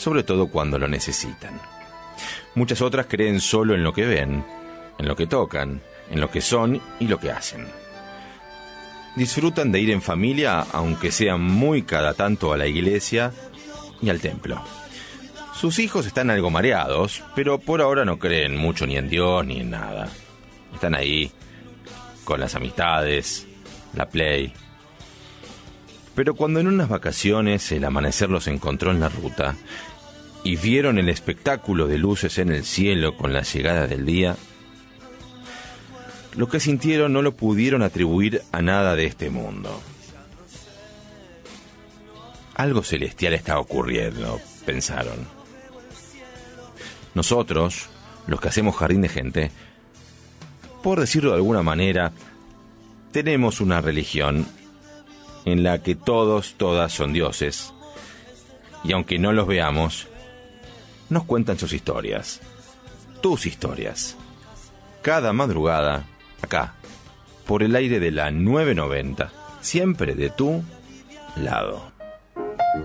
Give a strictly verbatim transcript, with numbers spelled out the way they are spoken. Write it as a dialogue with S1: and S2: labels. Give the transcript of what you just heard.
S1: sobre todo cuando lo necesitan. Muchas otras creen solo en lo que ven, en lo que tocan, en lo que son y lo que hacen. Disfrutan de ir en familia, aunque sean muy cada tanto a la iglesia y al templo. Sus hijos están algo mareados, pero por ahora no creen mucho ni en Dios ni en nada. Están ahí, con las amistades, la play. Pero cuando en unas vacaciones el amanecer los encontró en la ruta y vieron el espectáculo de luces en el cielo con la llegada del día, lo que sintieron no lo pudieron atribuir a nada de este mundo. Algo celestial está ocurriendo, pensaron. Nosotros, los que hacemos Jardín de Gente, por decirlo de alguna manera, tenemos una religión en la que todos, todas son dioses, y aunque no los veamos, nos cuentan sus historias, tus historias, cada madrugada, acá, por el aire de la nueve noventa, siempre de tu lado.